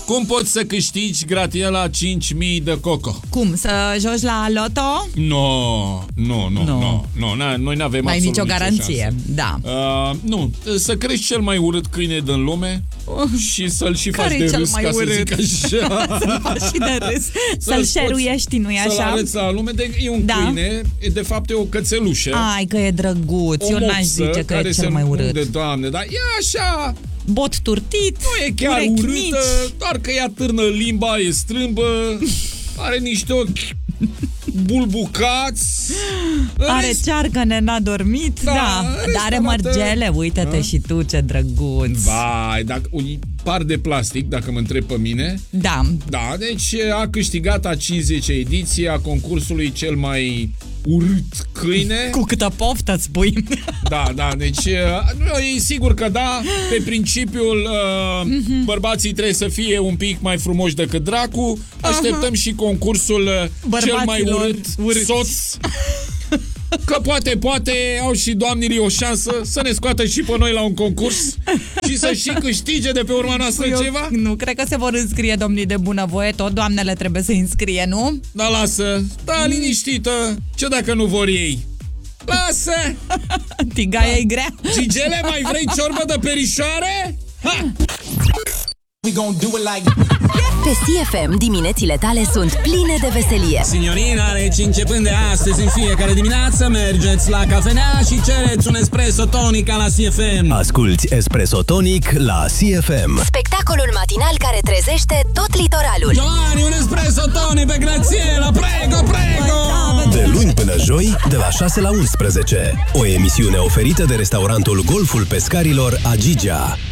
Cum poți să câștigi gratia la 5.000 de coco? Cum, să joci la loto? Nu, noi n-avem N-ai absolut nicio garanție, șansă. da. Nu, să crești cel mai urât câine din lume și să-l și faci Care-i de cel râs, mai ca să urât? zic așa. Să-l faci și de râs. Să-l șeruiești, nu-i Să-l așa? arăți la lume. E un câine, de fapt e o cățelușă. Ai, că e drăguț. Eu n-aș zice că e cel mai urât. De Doamne, dar e așa... Bot turtit, Nu e chiar urechi urâtă, mici. doar că ea târnă limba, e strâmbă, are niște ochi bulbucați. Are cearcă nenadormit, da. Dar are mărgele, uite-te și tu, ce drăguț. Vai, dacă par de plastic, dacă mă întreb pe mine. Da. Da, deci a câștigat a 50-a ediție a concursului cel mai urât câine. Cu câtă poftă spui. Da, deci e sigur că da, pe principiul bărbații trebuie să fie un pic mai frumoși decât dracu. Așteptăm și concursul cel mai urât soț. Că poate au și doamnele o șansă să ne scoată și pe noi la un concurs și să și câștige de pe urma noastră ceva. Nu, cred că se vor înscrie domnii de bunăvoie, tot doamnele trebuie să înscrie, nu? Da, lasă, liniștită, ce dacă nu vor ei? Lasă! Tigaia e grea. Gigele, mai vrei ciorbă de perișoare? Ha! We gon' do it like... Pe CFM, diminețile tale sunt pline de veselie. Signorina, deci începând de astăzi, în fiecare dimineață, mergeți la cafenea și cereți un espresso tonic la CFM. Asculți Espresso Tonic la CFM. Spectacolul matinal care trezește tot litoralul. Giovanni, un espresso tonic pe Graziella, prego! De luni până joi, de la 6 la 11. O emisiune oferită de restaurantul Golful Pescarilor Agigea.